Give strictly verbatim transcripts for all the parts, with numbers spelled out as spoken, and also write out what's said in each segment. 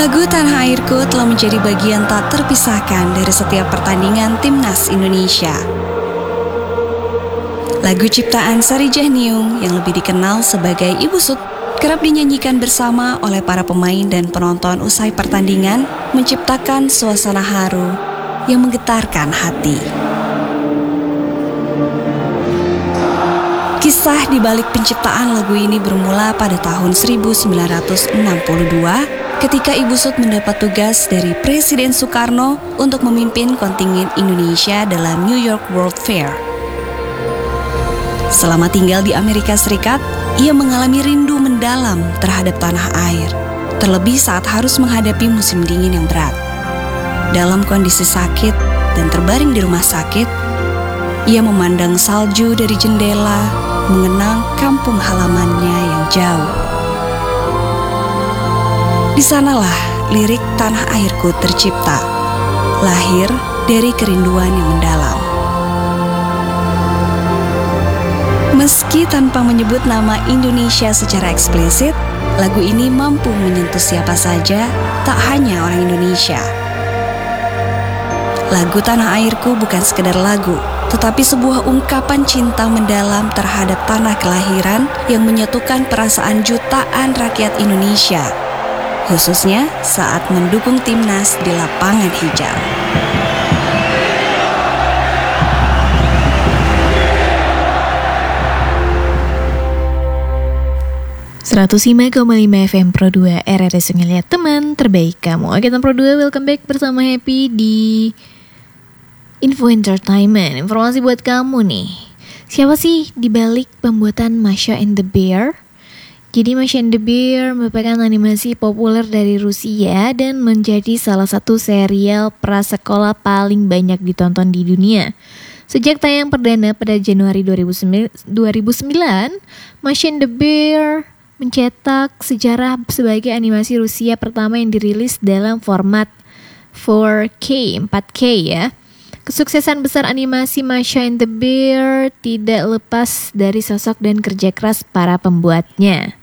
Lagu Tanah Airku telah menjadi bagian tak terpisahkan dari setiap pertandingan Timnas Indonesia. Lagu ciptaan Sari Jahniung yang lebih dikenal sebagai Ibu Sut kerap dinyanyikan bersama oleh para pemain dan penonton usai pertandingan, menciptakan suasana haru yang menggetarkan hati. Kisah di balik penciptaan lagu ini bermula pada tahun seribu sembilan ratus enam puluh dua ketika Ibu Sut mendapat tugas dari Presiden Soekarno untuk memimpin kontingen Indonesia dalam New York World Fair. Selama tinggal di Amerika Serikat, ia mengalami rindu mendalam terhadap tanah air, terlebih saat harus menghadapi musim dingin yang berat. Dalam kondisi sakit dan terbaring di rumah sakit, ia memandang salju dari jendela, mengenang kampung halamannya yang jauh. Di sanalah lirik Tanah Airku tercipta, lahir dari kerinduan yang mendalam. Meski tanpa menyebut nama Indonesia secara eksplisit, lagu ini mampu menyentuh siapa saja, tak hanya orang Indonesia. Lagu Tanah Airku bukan sekedar lagu, tetapi sebuah ungkapan cinta mendalam terhadap tanah kelahiran yang menyatukan perasaan jutaan rakyat Indonesia, khususnya saat mendukung timnas di lapangan hijau. seratus lima koma lima F M Pro dua R R S Ngeliat Teman Terbaik Kamu. Oke, teman Pro dua, welcome back bersama Happy di Info Entertainment. Informasi buat kamu nih. Siapa sih dibalik pembuatan Masha and the Bear? Jadi Masha and the Bear merupakan animasi populer dari Rusia dan menjadi salah satu serial prasekolah paling banyak ditonton di dunia. Sejak tayang perdana pada Januari dua ribu sembilan, Masha and the Bear mencetak sejarah sebagai animasi Rusia pertama yang dirilis dalam format empat K, empat K ya. Kesuksesan besar animasi Masha and the Bear tidak lepas dari sosok dan kerja keras para pembuatnya.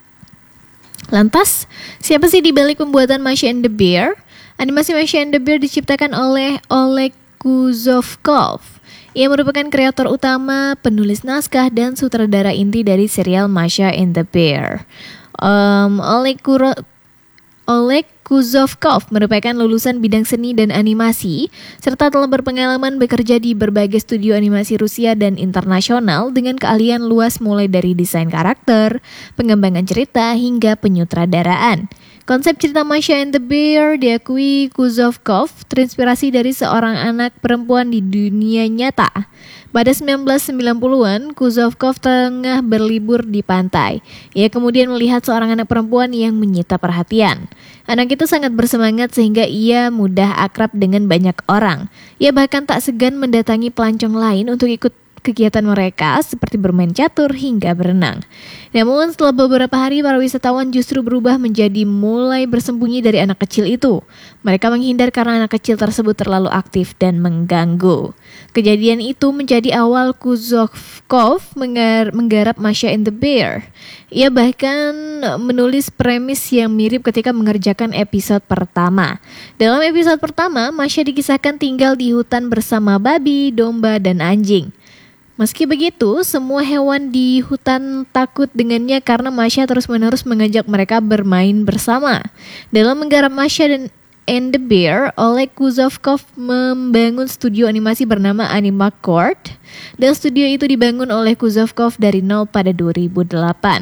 Lantas, siapa sih di balik pembuatan Masha and the Bear? Animasi Masha and the Bear diciptakan oleh Oleg Kuzovkov. Ia merupakan kreator utama, penulis naskah, dan sutradara inti dari serial Masha and the Bear. Um, Oleg Kuro- Oleg Kuzovkov merupakan lulusan bidang seni dan animasi, serta telah berpengalaman bekerja di berbagai studio animasi Rusia dan internasional dengan keahlian luas mulai dari desain karakter, pengembangan cerita, hingga penyutradaraan. Konsep cerita Masha and the Bear diakui Kuzovkov terinspirasi dari seorang anak perempuan di dunia nyata. Pada sembilan belas sembilan puluhan, Kuzovkov tengah berlibur di pantai. Ia kemudian melihat seorang anak perempuan yang menyita perhatian. Anak itu sangat bersemangat sehingga ia mudah akrab dengan banyak orang. Ia bahkan tak segan mendatangi pelancong lain untuk ikut kegiatan mereka seperti bermain catur hingga berenang. Namun setelah beberapa hari, para wisatawan justru berubah menjadi mulai bersembunyi dari anak kecil itu. Mereka menghindar karena anak kecil tersebut terlalu aktif dan mengganggu. Kejadian itu menjadi awal Kuzovkov menggar- menggarap Masha and the Bear. Ia bahkan menulis premis yang mirip ketika mengerjakan episode pertama. Dalam episode pertama, Masha dikisahkan tinggal di hutan bersama babi, domba, dan anjing. Meski begitu, semua hewan di hutan takut dengannya karena Masha terus-menerus mengajak mereka bermain bersama. Dalam menggarap Masha dan and the Bear, Oleg Kuzovkov membangun studio animasi bernama Animacord, dan studio itu dibangun oleh Kuzovkov dari nol pada dua ribu delapan.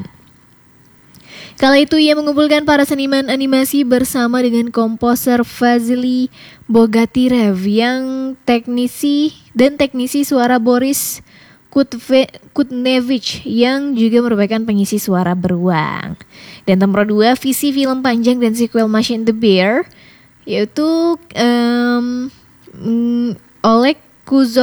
Kala itu ia mengumpulkan para seniman animasi bersama dengan komposer Vasily Bogatirev yang teknisi dan teknisi suara Boris Kutve, Kutnevich yang juga merupakan pengisi suara beruang. Dan nomor dua, visi film panjang dan sequel Masha and the Bear yaitu um, Oleg Kuzov